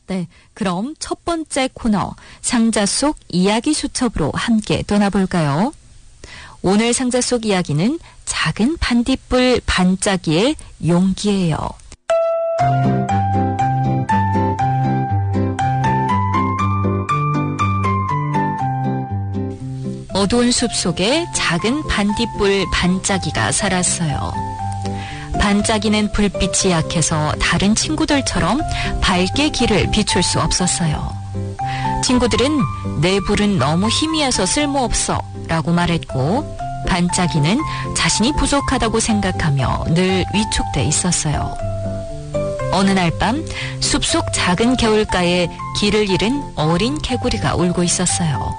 네, 그럼 첫 번째 코너 상자 속 이야기 수첩으로 함께 떠나볼까요? 오늘 상자 속 이야기는 작은 반딧불 반짝이의 용기예요. 어두운 숲 속에 작은 반딧불 반짝이가 살았어요. 반짝이는 불빛이 약해서 다른 친구들처럼 밝게 길을 비출 수 없었어요. 친구들은 내 불은 너무 희미해서 쓸모없어 라고 말했고, 반짝이는 자신이 부족하다고 생각하며 늘 위축돼 있었어요. 어느 날 밤 숲속 작은 개울가에 길을 잃은 어린 개구리가 울고 있었어요.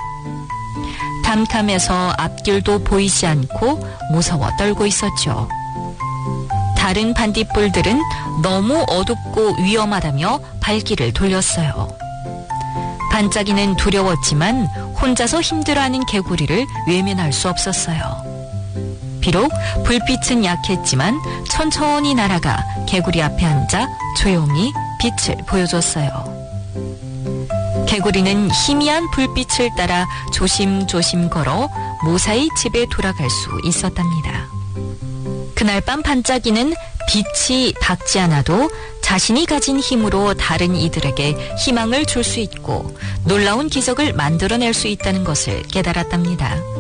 담담해서 앞길도 보이지 않고 무서워 떨고 있었죠. 다른 반딧불들은 너무 어둡고 위험하다며 발길을 돌렸어요. 반짝이는 두려웠지만 혼자서 힘들어하는 개구리를 외면할 수 없었어요. 비록 불빛은 약했지만 천천히 날아가 개구리 앞에 앉아 조용히 빛을 보여줬어요. 개구리는 희미한 불빛을 따라 조심조심 걸어 무사히 집에 돌아갈 수 있었답니다. 그날 밤 반짝이는 빛이 닿지 않아도 자신이 가진 힘으로 다른 이들에게 희망을 줄 수 있고 놀라운 기적을 만들어낼 수 있다는 것을 깨달았답니다.